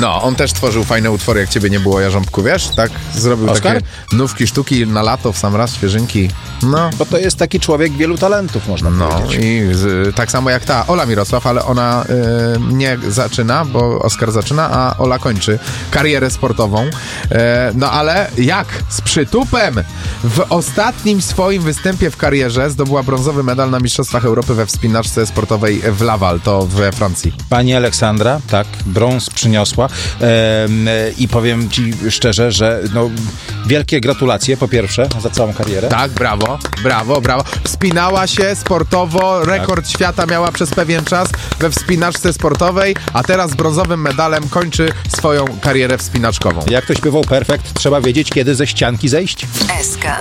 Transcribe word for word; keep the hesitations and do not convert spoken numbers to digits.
No, on też tworzył fajne utwory, jak ciebie nie było, Jarząbku, wiesz? Tak, zrobił Oskar? takie nówki, sztuki na lato, w sam raz, świeżynki. No, Bo to jest taki człowiek wielu talentów, można no powiedzieć. i z, tak samo jak ta Ola Mirosław, ale ona y, nie zaczyna, bo Oskar zaczyna, a Ola kończy karierę sportową. E, no ale jak? Z przytupem! W ostatnim swoim występie w karierze zdobyła brązowy medal na Mistrzostwach Europy we wspinaczce sportowej w Laval, to we Francji. Pani Aleksandra, tak, brąz przyniosła ehm, i powiem ci szczerze, że no, wielkie gratulacje po pierwsze za całą karierę. Tak, brawo, brawo, brawo. Wspinała się sportowo, rekord tak. świata miała przez pewien czas we wspinaczce sportowej, a teraz z brązowym medalem kończy swoją karierę wspinaczkową. Jak to śpiewał Perfekt, trzeba wiedzieć, kiedy ze ścianki zejść. S K